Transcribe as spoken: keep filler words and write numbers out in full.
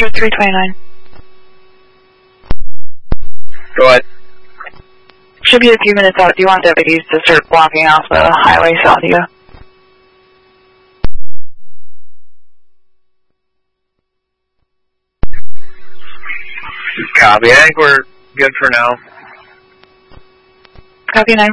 Roger, three twenty-nine. Go ahead. Should be a few minutes out. Do you want deputies to start blocking off the highway south of you? Copy. I think we're good for now. Copy nine